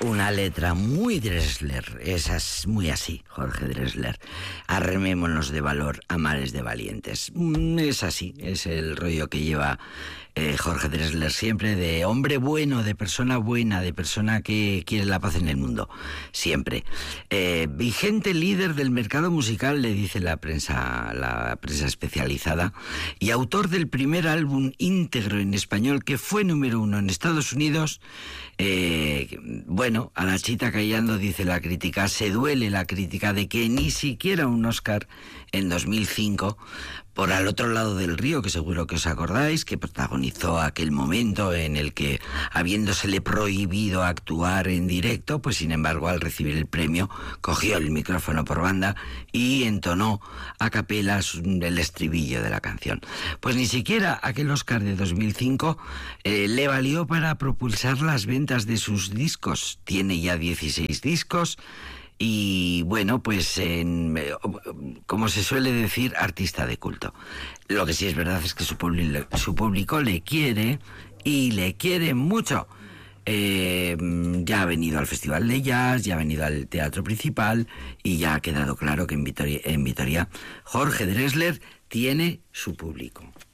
Una letra muy Dresler, es muy así, Jorge Dresler. Arremémonos de valor a mares de valientes. Es así, es el rollo que lleva Jorge Dresler siempre, de hombre bueno, de persona buena, de persona que quiere la paz en el mundo, siempre. Vigente líder del mercado musical, le dice la prensa especializada, y autor del primer álbum íntegro en español que fue número 1 en Estados Unidos. Bueno, a la chita callando, dice la crítica, se duele la crítica de que ni siquiera un Oscar en 2005, por Al otro lado del río, que seguro que os acordáis, que protagonizó aquel momento en el que, habiéndosele prohibido actuar en directo, pues sin embargo al recibir el premio cogió el micrófono por banda y entonó a capela el estribillo de la canción. Pues ni siquiera aquel Oscar de 2005 le valió para propulsar las ventas de sus discos. Tiene ya 16 discos. Y bueno, pues como se suele decir, artista de culto. Lo que sí es verdad es que su público le quiere, y le quiere mucho. Ya ha venido al Festival de Jazz, ya ha venido al Teatro Principal, y ya ha quedado claro que en Vitoria Jorge Dresler tiene su público.